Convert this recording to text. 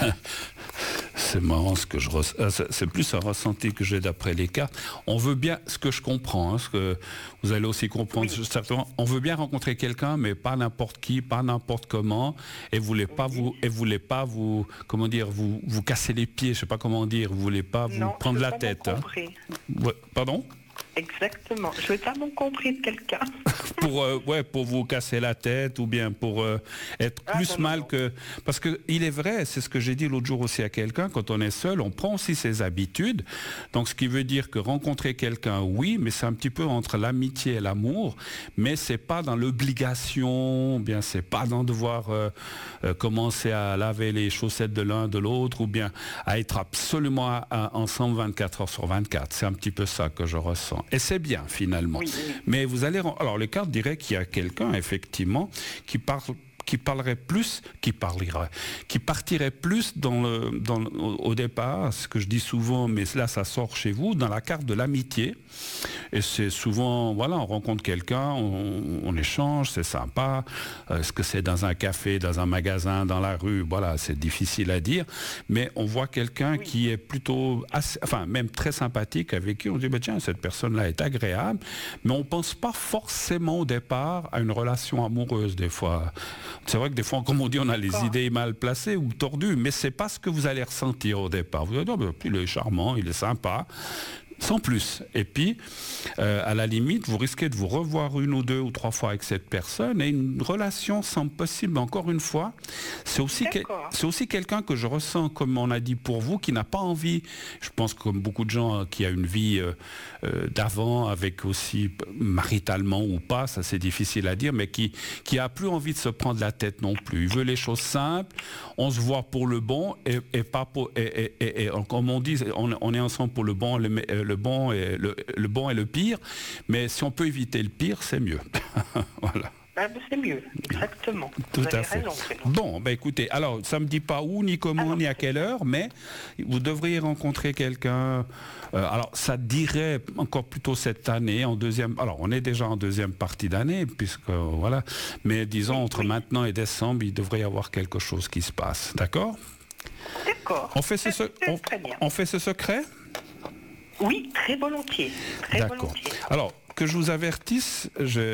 C'est marrant ce que je c'est plus un ressenti que j'ai d'après les cartes. On veut bien, ce que je comprends, ce que vous allez aussi comprendre certainement, on veut bien rencontrer quelqu'un, mais pas n'importe qui, pas n'importe comment, et voulez pas vous, comment dire, vous casser les pieds, je sais pas comment dire, vous voulez pas vous prendre la tête. Hein. Ouais, pardon? Exactement. Je veux pas mon compris de quelqu'un. pour vous casser la tête ou bien pour être plus mal que... Parce que il est vrai, c'est ce que j'ai dit l'autre jour aussi à quelqu'un, quand on est seul, on prend aussi ses habitudes. Donc ce qui veut dire que rencontrer quelqu'un, oui, mais c'est un petit peu entre l'amitié et l'amour, mais c'est pas dans l'obligation, bien c'est pas dans devoir commencer à laver les chaussettes de l'un de l'autre ou bien à être absolument ensemble 24 heures sur 24. C'est un petit peu ça que je ressens. Et c'est bien finalement. Oui. Mais vous allez... Alors les cartes diraient qu'il y a quelqu'un effectivement qui partirait plus au départ, ce que je dis souvent, mais là ça sort chez vous, dans la carte de l'amitié. Et c'est souvent, voilà, on rencontre quelqu'un, on échange, c'est sympa. Est-ce que c'est dans un café, dans un magasin, dans la rue? Voilà, c'est difficile à dire. Mais on voit quelqu'un qui est plutôt, même très sympathique, avec qui on dit, tiens, cette personne-là est agréable. Mais on ne pense pas forcément au départ à une relation amoureuse des fois. C'est vrai que des fois, comme on dit, on a les idées mal placées ou tordues, mais c'est pas ce que vous allez ressentir au départ. Vous allez dire, il est charmant, il est sympa, sans plus. Et puis, à la limite, vous risquez de vous revoir une ou deux ou trois fois avec cette personne et une relation semble possible. Encore une fois, c'est aussi quelqu'un que je ressens, comme on a dit pour vous, qui n'a pas envie, je pense comme beaucoup de gens, qui a une vie d'avant, avec aussi maritalement ou pas, ça c'est difficile à dire, mais qui a plus envie de se prendre la tête non plus. Il veut les choses simples, on se voit pour le bon et pas pour... Et comme on dit, on est ensemble pour le bon, le bon et le pire, mais si on peut éviter le pire, c'est mieux. Voilà. C'est mieux, exactement. Tout à fait. Raison, bon, écoutez, alors ça me dit pas où, ni comment, ni à quelle heure, mais vous devriez rencontrer quelqu'un. Alors ça dirait encore plutôt cette année, en deuxième. Alors on est déjà en deuxième partie d'année, puisque voilà. Mais disons entre maintenant et décembre, il devrait y avoir quelque chose qui se passe. D'accord? D'accord. On fait ce secret? Oui, très volontiers. Très volontiers. Alors, que je vous avertisse,